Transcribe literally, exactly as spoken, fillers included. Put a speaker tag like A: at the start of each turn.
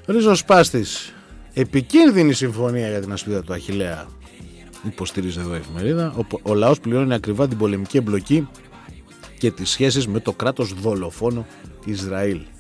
A: Ριζοσπάστης. Επικίνδυνη συμφωνία για την ασπίδα του Αχιλλέα. Υποστηρίζει εδώ η εφημερίδα. Ο, ο λαός πληρώνει ακριβά την πολεμική εμπλοκή και τις σχέσεις με το κράτος δολοφόνο Ισραήλ.